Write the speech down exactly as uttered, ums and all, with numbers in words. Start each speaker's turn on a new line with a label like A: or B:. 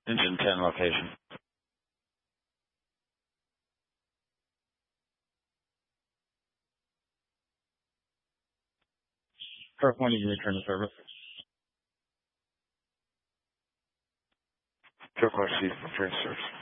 A: Engine ten location. First one, you return to service.
B: Turquoise Chief, return to service.